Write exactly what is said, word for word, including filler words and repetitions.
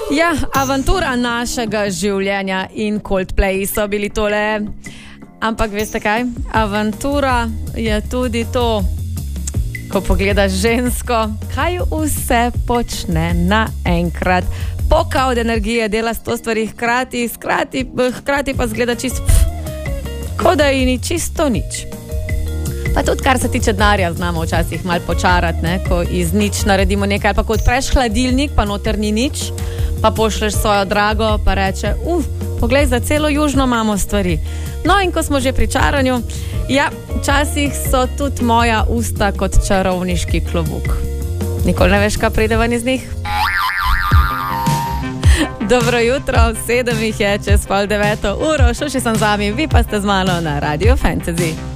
Ja, avantura našega življenja in Coldplay so bili tole. Ampak veste kaj? Avantura je tudi to, ko pogledaš žensko, kaj vse počne naenkrat. Poka od energije, dela sto stvari hkrati, hkrati, hkrati pa zgleda čisto, kot da ji ni čisto nič. Pa tudi, kar se tiče denarja, znamo včasih malo počarati, ne? Ko iz nič naredimo nekaj, pa ko odpreš hladilnik, pa noter ni nič, pa pošleš svojo drago, pa reče, uf, poglej, za celo južno imamo stvari. No, in ko smo že pri čaranju, ja, včasih so tudi moja usta kot čarovniški klobuk. Nikoli ne veš, kaj pride ven iz njih? Dobro jutro, sedem jih je čez pol deveto uro, šuši sem z vami, vi pa ste z mano na Radio Fantasy.